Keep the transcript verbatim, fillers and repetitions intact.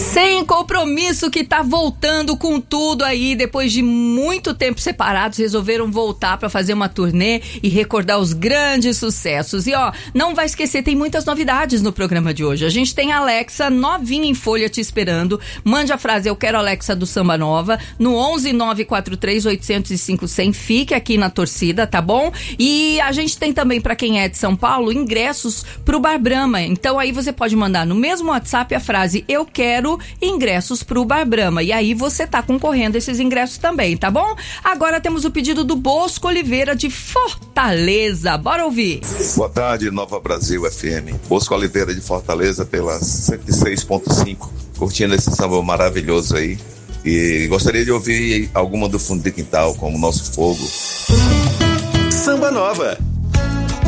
Sem Compromisso, que tá voltando com tudo aí, depois de muito tempo separados, resolveram voltar pra fazer uma turnê e recordar os grandes sucessos. E ó, não vai esquecer, tem muitas novidades no programa de hoje. A gente tem a Alexa novinha em folha te esperando. Mande a frase "Eu quero Alexa" do Samba Nova no onze nove quatro três oito zero cinco zero zero. Fique aqui na torcida, tá bom? E a gente tem também, pra quem é de São Paulo, ingressos pro Bar Brahma. Então aí você pode mandar no mesmo WhatsApp a frase "Eu quero ingressos pro Bar Brahma", e aí você tá concorrendo a esses ingressos também, tá bom? Agora temos o pedido do Bosco Oliveira de Fortaleza. Bora ouvir. Boa tarde, Nova Brasil F M. Bosco Oliveira de Fortaleza pela cento e seis ponto cinco, curtindo esse samba maravilhoso aí. E gostaria de ouvir alguma do Fundo de Quintal, como Nosso Fogo. Samba Nova.